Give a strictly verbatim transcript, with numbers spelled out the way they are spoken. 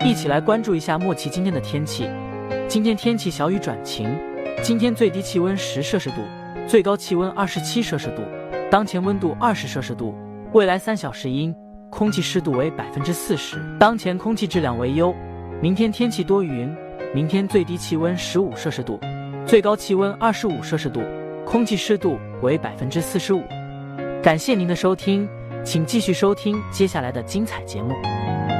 一起来关注一下莫奇今天的天气。今天天气小雨转晴，今天最低气温十摄氏度，最高气温二十七摄氏度，当前温度二十摄氏度。未来三小时阴，空气湿度为百分之四十，当前空气质量为优。明天天气多云，明天最低气温十五摄氏度，最高气温二十五摄氏度，空气湿度为百分之四十五。感谢您的收听，请继续收听接下来的精彩节目。